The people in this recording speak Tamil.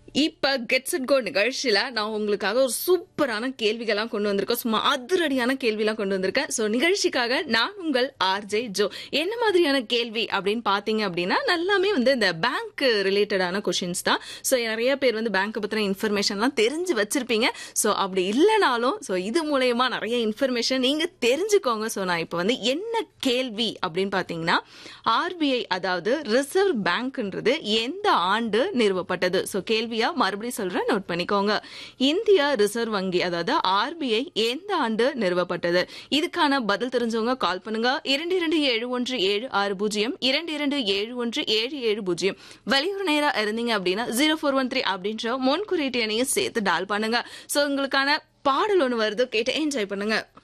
இப்ப கெட்ஸ் அண்ட் கோ நிகழ்ச்சியில நான் உங்களுக்காக ஒரு சூப்பரான கேள்விகள்லாம் கொண்டு வந்திருக்கேன். சும்மா அதிரடியான கேள்விலாம் கொண்டு வந்திருக்கேன். சோ நிகழ்ச்சிக்காக நான் உங்கள் ஆர்ஜே ஜோ. என்ன மாதிரியான கேள்வி அப்படின்னு பாத்தீங்க அப்படின்னா நல்லாமே இந்த பேங்க் ரிலேட்டடான கொஸ்டின்ஸ் தான். சோ நிறைய பேர் பேங்க் பத்தின இன்ஃபர்மேஷன்லாம் தெரிஞ்சு வச்சிருப்பீங்க. சோ அப்படி இல்லைனாலும் இது மூலயமா நிறைய இன்ஃபர்மேஷன் நீங்க தெரிஞ்சுக்கோங்க. சோ நான் இப்ப என்ன கேள்வி அப்படின்னு பாத்தீங்கன்னா, ஆர்பிஐ அதாவது ரிசர்வ் பேங்க்ன்றது எந்த ஆண்டு நிறுவப்பட்டது? சோ கேள்வியா மறுபடியும் சொல்றேன், நோட் பண்ணிக்கோங்க. இந்திய ரிசர்வ் வங்கி அதாவது ஆர்பிஐ எந்த ஆண்டு நிறுவப்பட்டது? இதுக்கான பதில் தெரிஞ்சவங்க கால் பண்ணுங்க 227176 227177 வெளியூர் நேரா இருந்தீங்க அப்படின்னா 0413 அப்படின்ற முன்குறியீட்டு எண்ணையும் சேர்த்து டால் பண்ணுங்க. சோ உங்களுக்கான பாடல் ஒன்று வருது, கேட்டு என்ஜாய் பண்ணுங்க.